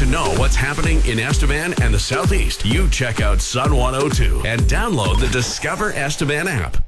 to know what's happening in Estevan and the Southeast, you check out Sun 102 and download the Discover Estevan app.